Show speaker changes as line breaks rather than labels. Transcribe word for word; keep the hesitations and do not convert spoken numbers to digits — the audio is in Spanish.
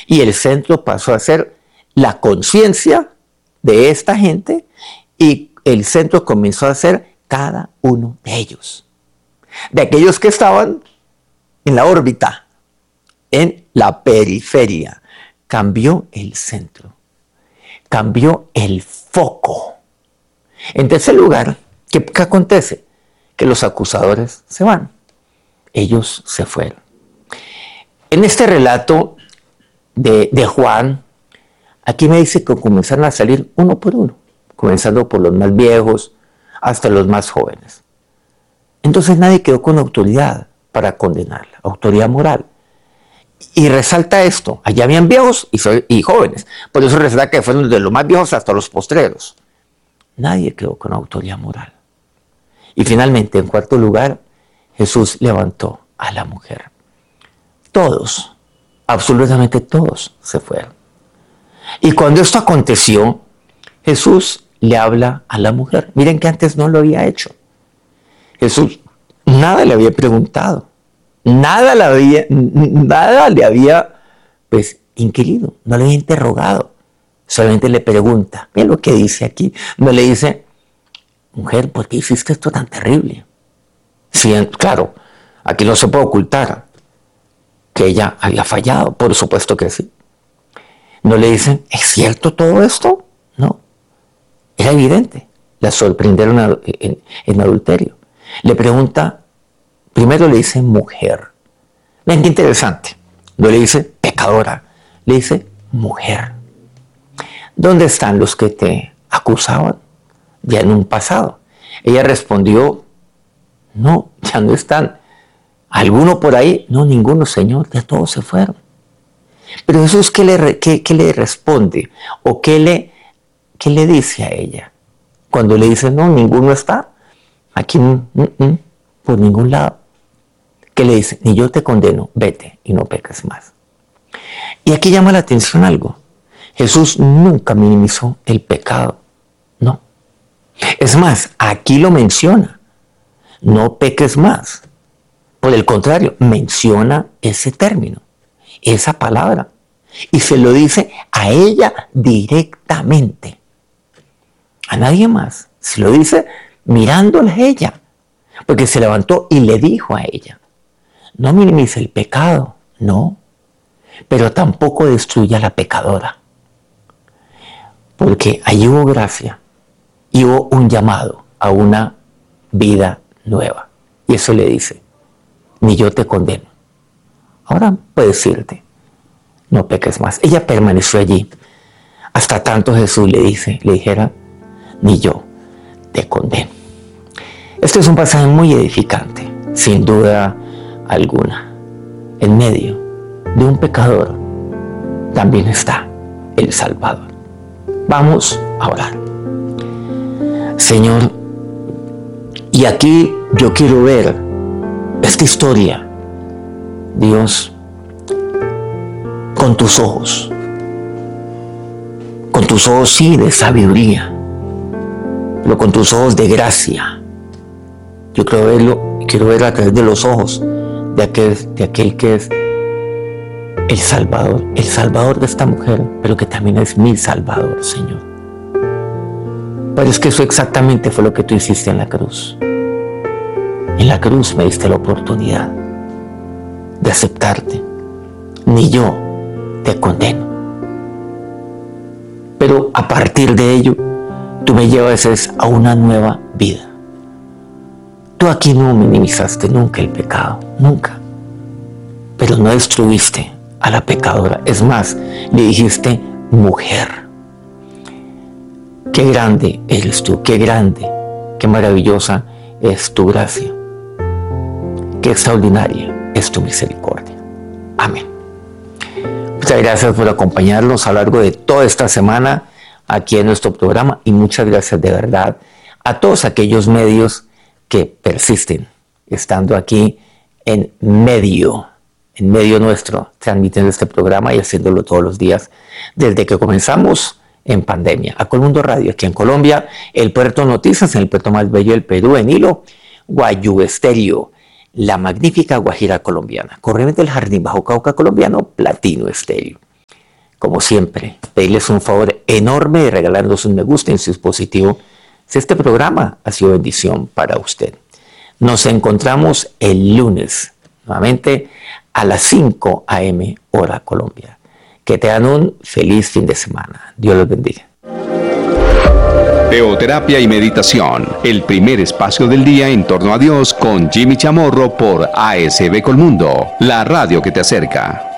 Y el centro pasó a ser la conciencia de esta gente y el centro comenzó a ser cada uno de ellos. De aquellos que estaban en la órbita, en la periferia. Cambió el centro. Cambió el foco. En tercer lugar, ¿qué, qué acontece? Que los acusadores se van. Ellos se fueron. En este relato de, de Juan, aquí me dice que comenzaron a salir uno por uno, comenzando por los más viejos hasta los más jóvenes. Entonces nadie quedó con autoridad para condenarla, autoridad moral. Y resalta esto, allá habían viejos y, so- y jóvenes, por eso resalta que fueron de los más viejos hasta los postreros. Nadie quedó con autoridad moral. Y finalmente, en cuarto lugar, Jesús levantó a la mujer. Todos, absolutamente todos se fueron. Y cuando esto aconteció, Jesús le habla a la mujer. Miren que antes no lo había hecho. Jesús nada le había preguntado, nada le había, nada le había pues, inquirido, no le había interrogado. Solamente le pregunta, miren lo que dice aquí. No le dice, mujer, ¿por qué hiciste esto tan terrible? Sí, claro, aquí no se puede ocultar que ella había fallado, por supuesto que sí. No le dicen, ¿es cierto todo esto? No, era evidente. La sorprendieron en, en, en adulterio. Le pregunta, primero le dice mujer. Ven qué interesante. No le dice pecadora, le dice mujer. ¿Dónde están los que te acusaban? Ya en un pasado. Ella respondió, no, ya no están. ¿Alguno por ahí? No, ninguno, Señor, ya todos se fueron. Pero Jesús, ¿qué le, qué, qué le responde? ¿O qué le, qué le dice a ella? Cuando le dice, no, ninguno está. Aquí, mm, mm, por ningún lado. ¿Qué le dice? Ni yo te condeno, vete y no peques más. Y aquí llama la atención algo. Jesús nunca minimizó el pecado. No. Es más, aquí lo menciona. No peques más. Por el contrario, menciona ese término, esa palabra. Y se lo dice a ella directamente. A nadie más. Se lo dice mirándola a ella. Porque se levantó y le dijo a ella. No minimice el pecado, no. Pero tampoco destruya a la pecadora. Porque allí hubo gracia y hubo un llamado a una vida nueva. Y eso le dice, ni yo te condeno. Ahora puedes irte, no peques más. Ella permaneció allí hasta tanto Jesús le dice, le dijera, ni yo te condeno. Este es un pasaje muy edificante, sin duda alguna. En medio de un pecador también está el Salvador. Vamos a orar. Señor, y aquí yo quiero ver esta historia, Dios, con tus ojos. Con tus ojos, sí, de sabiduría, pero con tus ojos de gracia. Yo quiero verlo, quiero verlo a través de los ojos de aquel, de aquel que es el Salvador, el Salvador de esta mujer, pero que también es mi Salvador, Señor. Pero es que eso exactamente fue lo que tú hiciste en la cruz. En la cruz me diste la oportunidad de aceptarte. Ni yo te condeno. Pero a partir de ello, tú me llevas a una nueva vida. Tú aquí no minimizaste nunca el pecado, nunca. Pero no destruiste a la pecadora. Es más, le dijiste mujer. Qué grande eres tú, qué grande, qué maravillosa es tu gracia. Qué extraordinaria es tu misericordia. Amén. Muchas gracias por acompañarnos a lo largo de toda esta semana aquí en nuestro programa y muchas gracias de verdad a todos aquellos medios que persisten estando aquí en medio, en medio nuestro, transmitiendo este programa y haciéndolo todos los días desde que comenzamos en pandemia. A Colmundo Radio, aquí en Colombia, el Puerto Noticias, en el puerto más bello del Perú, en Hilo, Guayú Estéreo, la magnífica Guajira colombiana, corriente del Jardín Bajo Cauca colombiano, Platino Estéreo. como siempre, pedirles un favor enorme de regalarnos un me gusta en su dispositivo si este programa ha sido bendición para usted. Nos encontramos el lunes, nuevamente a las cinco a eme hora Colombia. Que tengan un feliz fin de semana. Dios los bendiga.
Teoterapia y meditación, el primer espacio del día en torno a Dios con Jimmy Chamorro por A S B Colmundo, la radio que te acerca.